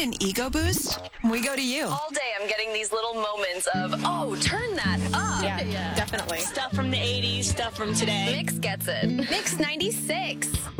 an ego boost? We go to you. All day I'm getting these little moments of, oh, turn that up. Yeah, definitely. Stuff from the 80s, stuff from today. Mix gets it. Mix 96.